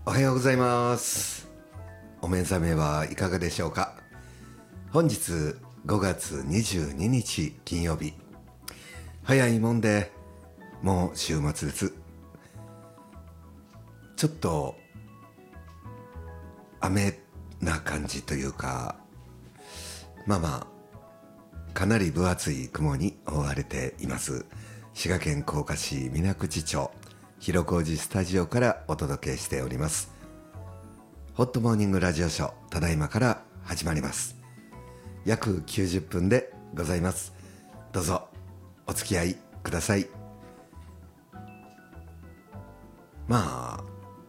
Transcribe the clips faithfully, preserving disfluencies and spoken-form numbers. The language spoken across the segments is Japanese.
おはようございます。お目覚めはいかがでしょうか。本日ごがつにじゅうににち金曜日、早いもんでもう週末です。ちょっと雨な感じというか、まあまあかなり分厚い雲に覆われています。滋賀県甲賀市水口町広小路スタジオからお届けしております。ホットモーニングラジオショー、ただいまから始まります。約きゅうじゅっぷんでございます。どうぞお付き合いください。まあ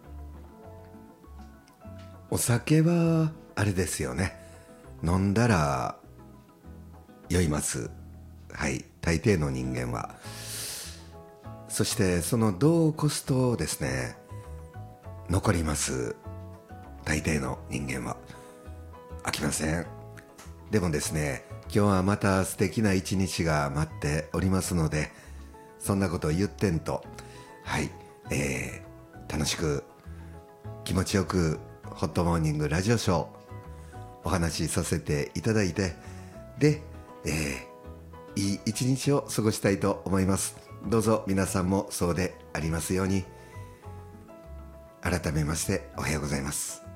お酒はあれですよね、飲んだら酔います。はい、大抵の人間は。そしてその度を越すとですね、残ります。大抵の人間は飽きません。でもですね、今日はまた素敵な一日が待っておりますので、そんなことを言ってんと、はい、えー、楽しく気持ちよくホットモーニングラジオショーお話しさせていただいて、で、えー、いい一日を過ごしたいと思います。どうぞ皆さんもそうでありますように。改めましておはようございます。